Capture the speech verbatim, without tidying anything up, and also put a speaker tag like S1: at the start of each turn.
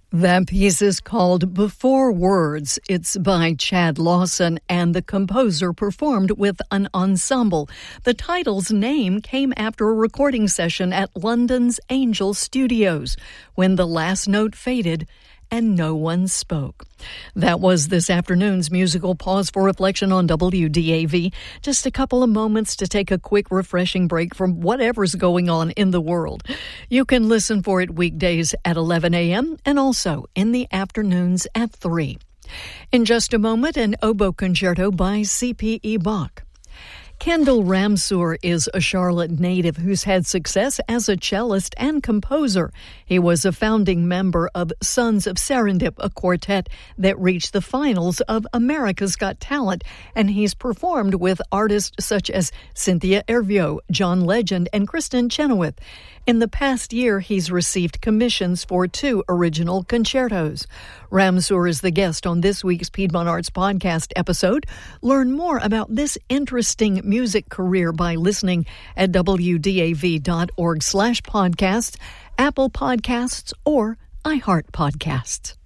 S1: That piece is called Before Words. It's by Chad Lawson, and the composer performed with an ensemble. The title's name came after a recording session at London's Angel Studios, when the last note faded and no one spoke. That was this afternoon's musical pause for reflection on W D A V. Just a couple of moments to take a quick, refreshing break from whatever's going on in the world. You can listen for it weekdays at eleven a.m. and also in the afternoons at three. In just a moment, an oboe concerto by C P E Bach. Kendall Ramsour is a Charlotte native who's had success as a cellist and composer. He was a founding member of Sons of Serendip, a quartet that reached the finals of America's Got Talent, and he's performed with artists such as Cynthia Erivo, John Legend, and Kristen Chenoweth. In the past year, he's received commissions for two original concertos. Ramsour is the guest on this week's Piedmont Arts Podcast episode. Learn more about this interesting music career by listening at W D A V dot org slash podcasts, Apple Podcasts, or iHeart Podcasts.